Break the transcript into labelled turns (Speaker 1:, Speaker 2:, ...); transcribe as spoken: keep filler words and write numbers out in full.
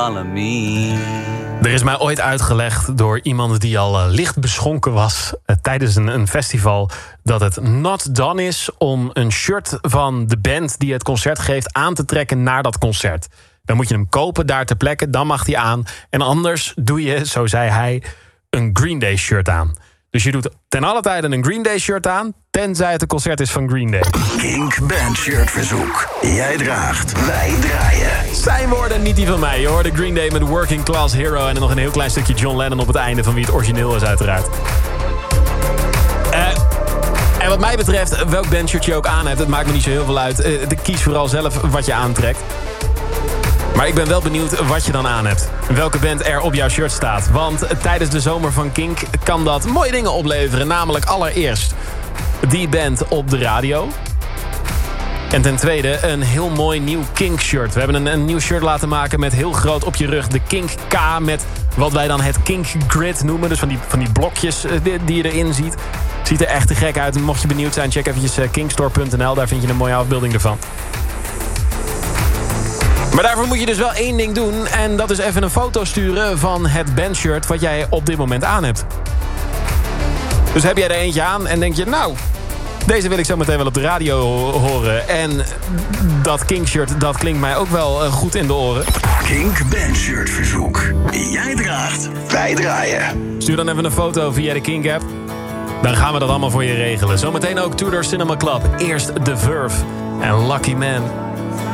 Speaker 1: Er is mij ooit uitgelegd door iemand die al uh, licht beschonken was uh, tijdens een, een festival, dat het not done is om een shirt van de band die het concert geeft aan te trekken naar dat concert. Dan moet je hem kopen daar ter plekke, dan mag hij aan. En anders doe je, zo zei hij, een Green Day shirt aan. Dus je doet ten alle tijde een Green Day shirt aan, tenzij het een concert is van Green Day.
Speaker 2: Kink Band Shirt verzoek. Jij draagt, wij draaien.
Speaker 1: Zijn woorden, niet die van mij. Je hoorde Green Day met Working Class Hero en nog een heel klein stukje John Lennon op het einde, van wie het origineel is uiteraard. Uh, en wat mij betreft, welk bandshirt je ook aan hebt, het maakt me niet zo heel veel uit. Uh, kies vooral zelf wat je aantrekt. Maar ik ben wel benieuwd wat je dan aan hebt. Welke band er op jouw shirt staat. Want tijdens de zomer van Kink kan dat mooie dingen opleveren. Namelijk allereerst die band op de radio. En ten tweede een heel mooi nieuw Kink shirt. We hebben een, een nieuw shirt laten maken met heel groot op je rug de Kink K. Met wat wij dan het Kink Grid noemen. Dus van die, van die blokjes die, die je erin ziet. Ziet er echt te gek uit. En mocht je benieuwd zijn, check eventjes kinkstore punt n l. Daar vind je een mooie afbeelding ervan. Maar daarvoor moet je dus wel één ding doen. En dat is even een foto sturen van het bandshirt wat jij op dit moment aan hebt. Dus heb jij er eentje aan en denk je, nou, deze wil ik zo meteen wel op de radio horen. En dat Kink shirt, dat klinkt mij ook wel goed in de oren.
Speaker 2: Kink Bandshirt verzoek. Jij draagt, wij draaien.
Speaker 1: Stuur dan even een foto via de Kink app. Dan gaan we dat allemaal voor je regelen. Zometeen ook Tudor Cinema Club. Eerst The Verve en Lucky Man.